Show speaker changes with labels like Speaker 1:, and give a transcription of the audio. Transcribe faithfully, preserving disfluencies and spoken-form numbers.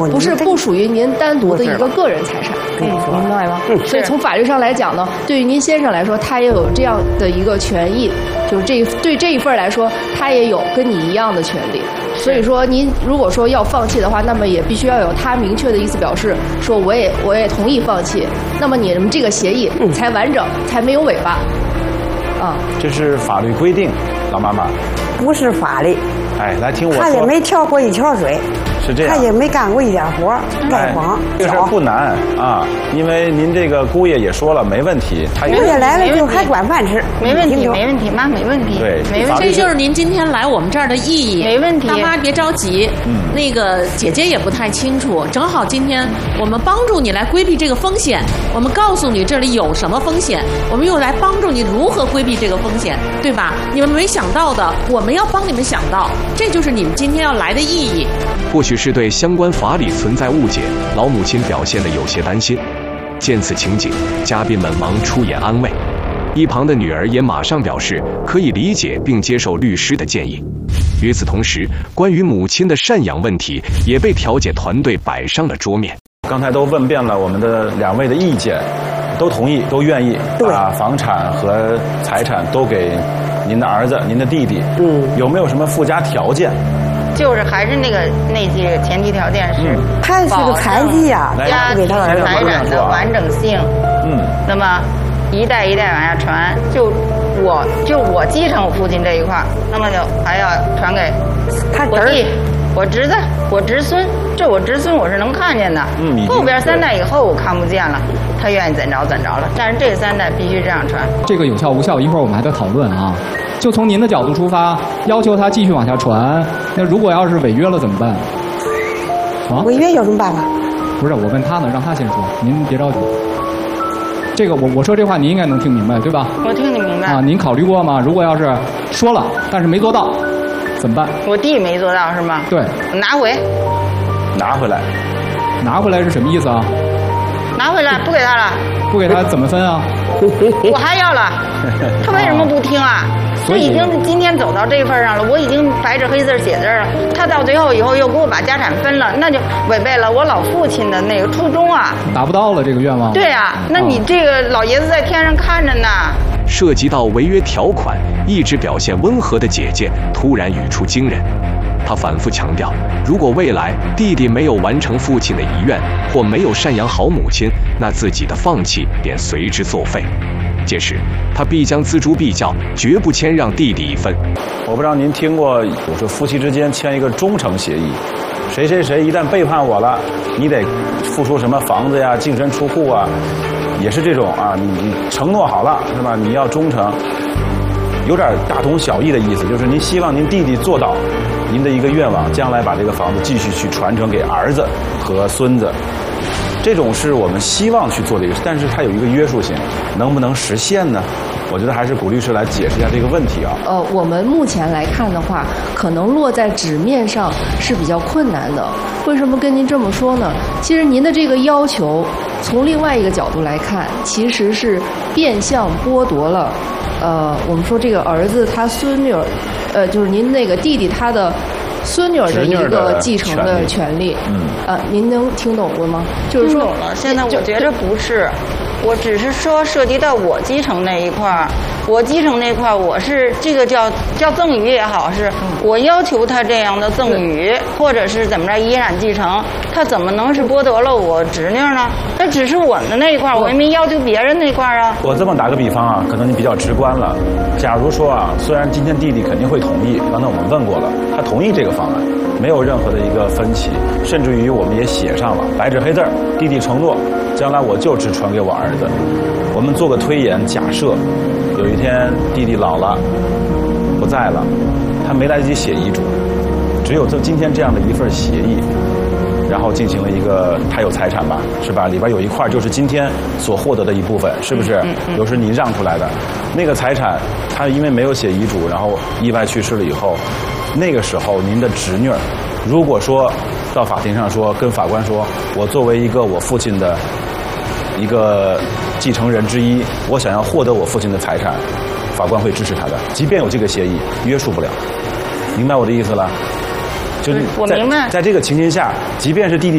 Speaker 1: 不是不属于您单独的一个个人财产，
Speaker 2: 嗯，
Speaker 1: 明白吗？所以从法律上来讲呢，对于您先生来说，他也有这样的一个权益，就是这对这一份来说，他也有跟你一样的权利。所以说，您如果说要放弃的话，那么也必须要有他明确的意思表示，说我也我也同意放弃，那么你们这个协议才完整，才没有违法。啊，
Speaker 3: 这是法律规定，老妈妈。
Speaker 2: 不是法律。
Speaker 3: 哎，来听我说。
Speaker 2: 他也没跳过一条水。
Speaker 3: 是这样。
Speaker 2: 他也没干过一点活，盖房。
Speaker 3: 这个事儿不难啊，因为您这个姑爷也说了，没问题。他
Speaker 2: 姑爷来了就还管饭吃，
Speaker 4: 没问题，没问题，妈没问题。
Speaker 3: 对，
Speaker 4: 没问题。
Speaker 5: 这就是您今天来我们这儿的意义。
Speaker 4: 没问题。
Speaker 5: 大妈别着急，嗯，那个姐姐也不太清楚，正好今天我们帮助你来规避这个风险，我们告诉你这里有什么风险，我们又来帮助你如何规避这个风险，对吧？你们没想到的，我们要帮你们想到，这就是你们今天要来的意义。
Speaker 6: 或许是对相关法理存在误解，老母亲表现得有些担心。见此情景，嘉宾们忙出言安慰，一旁的女儿也马上表示可以理解并接受律师的建议。与此同时，关于母亲的赡养问题也被调解团队摆上了桌面。
Speaker 3: 刚才都问遍了我们的两位的意见，都同意，都愿意把房产和财产都给您的儿子、您的弟弟。嗯，有没有什么附加条件？
Speaker 4: 就是还是那个那几个前提条件是，
Speaker 2: 他是个残疾呀，
Speaker 4: 家庭财产的完整性。嗯，那么一代一代往下传，就我就我继承我父亲这一块，那么就还要传给我弟、我侄子、我侄孙。这我侄孙我是能看见的，嗯，后边三代以后我看不见了，他愿意怎着怎着了。但是这三代必须这样传。
Speaker 7: 这个有效无效，一会儿我们还得讨论啊。就从您的角度出发，要求他继续往下传，那如果要是违约了怎么办？啊？
Speaker 2: 违约有什么办法？
Speaker 7: 不是，我问他呢，让他先说，您别着急。这个我我说这话您应该能听明白，对吧？
Speaker 4: 我听得明白。
Speaker 7: 啊，您考虑过吗？如果要是说了，但是没做到，怎么办？
Speaker 4: 我弟没做到是吗？
Speaker 7: 对。
Speaker 4: 拿回。
Speaker 3: 拿回来。
Speaker 7: 拿回来是什么意思啊？
Speaker 4: 拿回来，不给他了。
Speaker 7: 不给他怎么分啊？
Speaker 4: 我还要了，他为什么不听啊？他已经今天走到这份上了，我已经白纸黑字写字了。他到最后以后又给我把家产分了，那就违背了我老父亲的那个初衷啊！
Speaker 7: 达不到了这个愿望。
Speaker 4: 对啊，那你这个老爷子在天上看着呢。
Speaker 6: 涉及到违约条款，一直表现温和的姐姐突然语出惊人。她反复强调，如果未来弟弟没有完成父亲的遗愿，或没有赡养好母亲，那自己的放弃便随之作废。届时，他必将锱铢必较，绝不谦让弟弟一分。
Speaker 3: 我不知道您听过，我说夫妻之间签一个忠诚协议，谁谁谁一旦背叛我了，你得付出什么房子呀、净身出户啊，也是这种啊，你你承诺好了是吧？你要忠诚，有点大同小异的意思，就是您希望您弟弟做到您的一个愿望，将来把这个房子继续去传承给儿子和孙子。这种是我们希望去做的一个事，但是它有一个约束性，能不能实现呢？我觉得还是古律师来解释一下这个问题啊。
Speaker 1: 呃，我们目前来看的话，可能落在纸面上是比较困难的。为什么跟您这么说呢？其实您的这个要求，从另外一个角度来看，其实是变相剥夺了，呃，我们说这个儿子他孙女，呃，就是您那个弟弟他的孙女儿的一个继承的权利。嗯，呃，您能听懂过吗？就是说，
Speaker 4: 听懂了。现在我觉得不是，我只是说涉及到我继承那一块儿，我继承那块儿，我是这个叫叫赠与也好，是我要求他这样的赠与，或者是怎么着遗产继承，他怎么能是剥夺了我侄女呢？那只是我的那一块儿，我也没要求别人那块儿啊。
Speaker 3: 我这么打个比方啊，可能你比较直观了。假如说啊，虽然今天弟弟肯定会同意，刚才我们问过了，他同意这个方案，没有任何的一个分歧，甚至于我们也写上了白纸黑字，弟弟承诺，将来我就只传给我儿子。我们做个推演，假设有一天弟弟老了，不在了，他没来得及写遗嘱，只有就今天这样的一份协议，然后进行了一个他有财产吧，是吧？里边有一块就是今天所获得的一部分，是不是？都是你让出来的。那个财产，他因为没有写遗嘱，然后意外去世了以后，那个时候您的侄女，如果说到法庭上说，跟法官说，我作为一个我父亲的一个继承人之一，我想要获得我父亲的财产，法官会支持他的，即便有这个协议，约束不了。明白我的意思了？就是
Speaker 4: 我明白，
Speaker 3: 在这个情形下，即便是弟弟